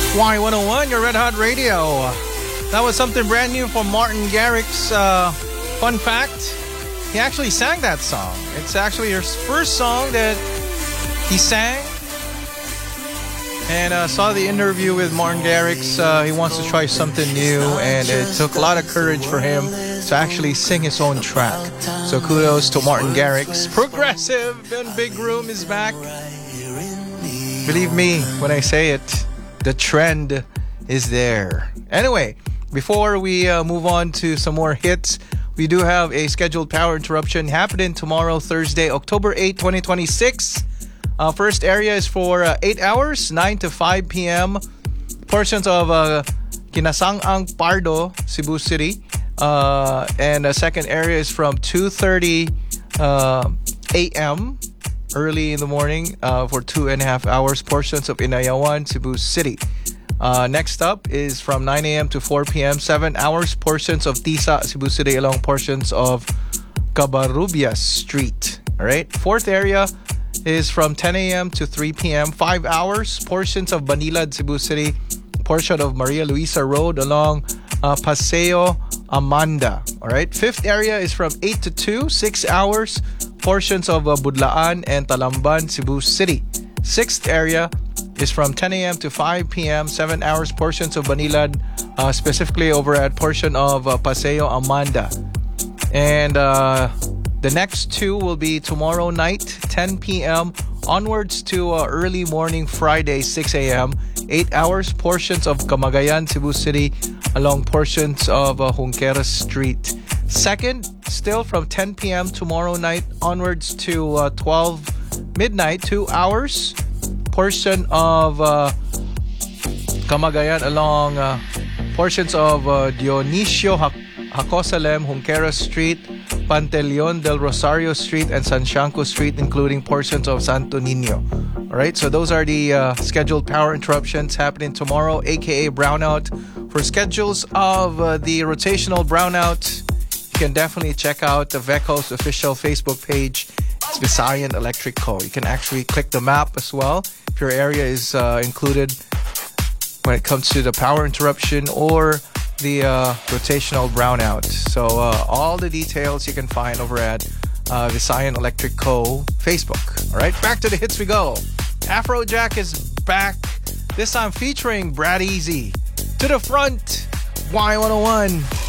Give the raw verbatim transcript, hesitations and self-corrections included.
Y one oh one, your Red Hot Radio. That was something brand new from Martin Garrix. Uh, fun fact, he actually sang that song. It's actually his first song that he sang. And I uh, saw the interview with Martin Garrix. Uh, he wants to try something new, and it took a lot of courage for him to actually sing his own track. So kudos to Martin Garrix. Progressive and Big Room is back. Believe me when I say it, the trend is there. Anyway, before we uh, move on to some more hits, we do have a scheduled power interruption happening tomorrow, Thursday, October eighth, twenty twenty-six. Uh, first area is for uh, eight hours, nine to five p.m. Portions of uh, Kinasangang Pardo, Cebu City. Uh, and the second area is from two thirty uh, a.m. early in the morning uh, for two and a half hours. Portions of Inayawan, Cebu City. Uh, next up is from nine a.m. to four p.m. seven hours. Portions of Tisa, Cebu City, along portions of Cabarrubias Street. All right. Fourth area is from ten a.m. to three p.m. five hours. Portions of Banilad, Cebu City. Portion of Maria Luisa Road along uh, Paseo Amanda. All right. Fifth area is from eight to two. six hours. Portions of uh, Budlaan and Talamban, Cebu City. Sixth area is from ten a.m. to five p.m. seven hours. Portions of Banilad, uh, specifically over at portion of uh, Paseo Amanda. And uh, the next two will be tomorrow night, ten p.m. onwards to uh, early morning Friday, six a.m. eight hours. Portions of Camagayan, Cebu City, along portions of uh, Junqueras Street. Second, still from ten p.m. tomorrow night onwards to uh, twelve midnight, two hours. Portion of uh, Camagayan along uh, portions of uh, Dionisio Hacosalem, Junqueras Street, Pantaleon del Rosario Street, and San Shanco Street, including portions of Santo Niño. All right, so those are the uh, scheduled power interruptions happening tomorrow, aka brownout. For schedules of uh, the rotational brownout, you can definitely check out the Veco's official Facebook page. It's Visayan Electric Co. You can actually click the map as well if your area is uh, included when it comes to the power interruption or the uh, rotational brownout. So uh, all the details you can find over at uh, Visayan Electric Co. Facebook. All right, back to the hits we go. Afrojack is back, this time featuring Brad Easy. To the front, Y one oh one.